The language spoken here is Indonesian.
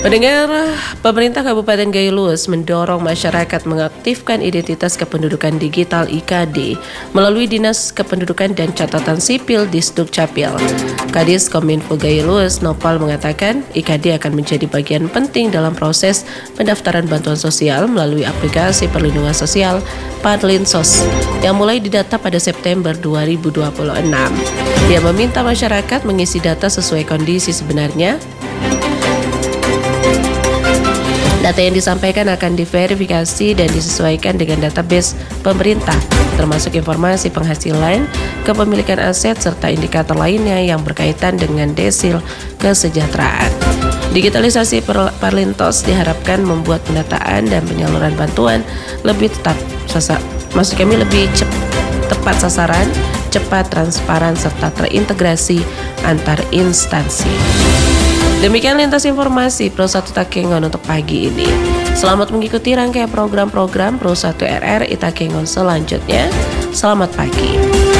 Pendengar, pemerintah Kabupaten Gayo mendorong masyarakat mengaktifkan identitas kependudukan digital IKD melalui Dinas Kependudukan dan Catatan Sipil di Dukcapil. Kadis Kominfo Gayo Nopal mengatakan IKD akan menjadi bagian penting dalam proses pendaftaran bantuan sosial melalui aplikasi perlindungan sosial Padlinsos yang mulai didata pada September 2026. Dia meminta masyarakat mengisi data sesuai kondisi sebenarnya. Data yang disampaikan akan diverifikasi dan disesuaikan dengan database pemerintah, termasuk informasi penghasilan, kepemilikan aset, serta indikator lainnya yang berkaitan dengan desil kesejahteraan. Digitalisasi Parlintos diharapkan membuat pendataan dan penyaluran bantuan lebih tepat sasaran, cepat, transparan, serta terintegrasi antar instansi. Demikian lintas informasi Pro 1 Takengon untuk pagi ini. Selamat mengikuti rangkaian program-program Pro 1 RR Itakengon selanjutnya. Selamat pagi.